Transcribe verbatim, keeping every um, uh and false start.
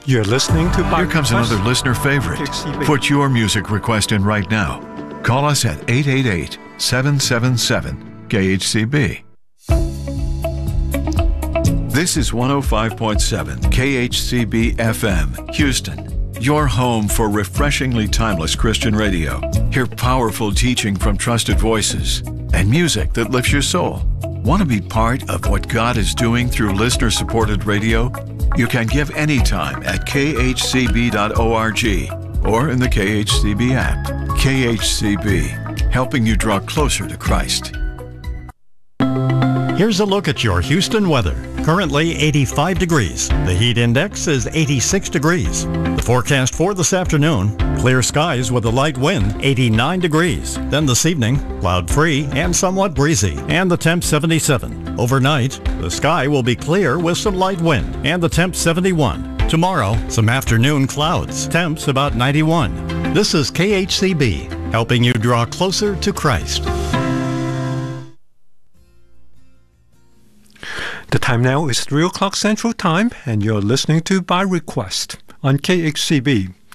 You're listening to By Here comes Request. another listener favorite. K H C B. Put your music request in right now. Call us at eight eight eight, seven seven seven, K H C B. This is one oh five point seven K H C B F M, Houston, your home for refreshingly timeless Christian radio. Hear powerful teaching from trusted voices and music that lifts your soul. Want to be part of what God is doing through listener-supported radio? You can give anytime at k h c b dot org or in the K H C B app. K H C B, helping you draw closer to Christ. Here's a look at your Houston weather. Currently eighty-five degrees. The heat index is eighty-six degrees. The forecast for this afternoon, clear skies with a light wind, eighty-nine degrees. Then this evening, cloud-free and somewhat breezy, and the temp seventy-seven. Overnight, the sky will be clear with some light wind, and the temp seventy-one. Tomorrow, some afternoon clouds, temps about ninety-one. This is K H C B, helping you draw closer to Christ. The time now is three o'clock Central Time, and you're listening to By Request on K H C B.